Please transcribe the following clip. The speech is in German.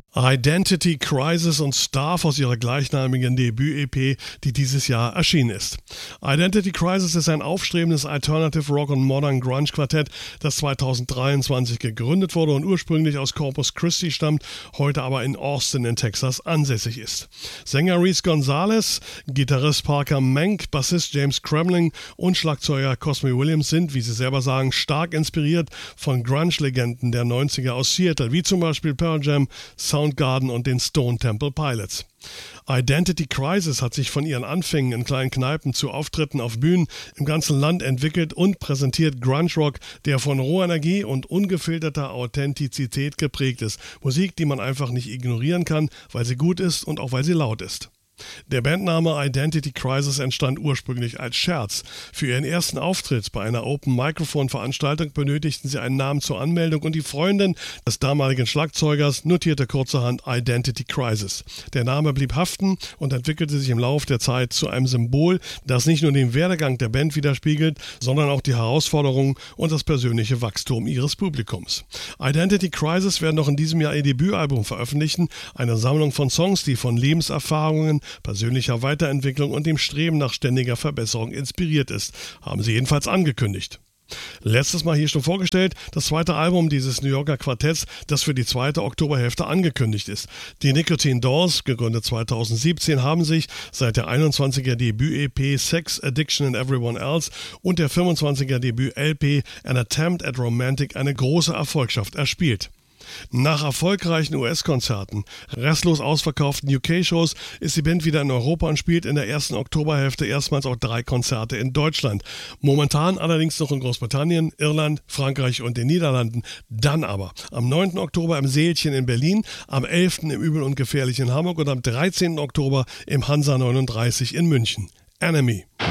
Identity Crisis und Starve aus ihrer gleichnamigen Debüt-EP, die dieses Jahr erschienen ist. Identity Crisis ist ein aufstrebendes Alternative Rock und Modern Grunge Quartett, das 2023 gegründet wurde und ursprünglich aus Corpus Christi stammt, heute aber in Austin in Texas ansässig ist. Sänger Reese Gonzalez, Gitarrist Parker Menk, Bassist James Kremling und Schlagzeuger Cosme Williams sind, wie sie selber sagen, stark inspiriert von Grunge-Legenden der 90er aus Seattle, wie zum Beispiel Pearl Jam, Soundgarden und den Stone Temple Pilots. Identity Crisis hat sich von ihren Anfängen in kleinen Kneipen zu Auftritten auf Bühnen im ganzen Land entwickelt und präsentiert Grunge Rock, der von roher Energie und ungefilterter Authentizität geprägt ist. Musik, die man einfach nicht ignorieren kann, weil sie gut ist und auch weil sie laut ist. Der Bandname Identity Crisis entstand ursprünglich als Scherz. Für ihren ersten Auftritt bei einer Open-Microphone-Veranstaltung benötigten sie einen Namen zur Anmeldung und die Freundin des damaligen Schlagzeugers notierte kurzerhand Identity Crisis. Der Name blieb haften und entwickelte sich im Laufe der Zeit zu einem Symbol, das nicht nur den Werdegang der Band widerspiegelt, sondern auch die Herausforderungen und das persönliche Wachstum ihres Publikums. Identity Crisis werden noch in diesem Jahr ihr Debütalbum veröffentlichen, eine Sammlung von Songs, die von Lebenserfahrungen, persönlicher Weiterentwicklung und dem Streben nach ständiger Verbesserung inspiriert ist, haben sie jedenfalls angekündigt. Letztes Mal hier schon vorgestellt, das zweite Album dieses New Yorker Quartetts, das für die zweite Oktoberhälfte angekündigt ist. Die Nicotine Dolls, gegründet 2017, haben sich seit der 21er Debüt-EP Sex, Addiction and Everyone Else und der 25er Debüt-LP An Attempt at Romantic eine große Erfolgschaft erspielt. Nach erfolgreichen US-Konzerten, restlos ausverkauften UK-Shows ist die Band wieder in Europa und spielt in der ersten Oktoberhälfte erstmals auch 3 Konzerte in Deutschland. Momentan allerdings noch in Großbritannien, Irland, Frankreich und den Niederlanden. Dann aber am 9. Oktober im Seelchen in Berlin, am 11. im Übel und Gefährlich in Hamburg und am 13. Oktober im Hansa 39 in München. Enemy.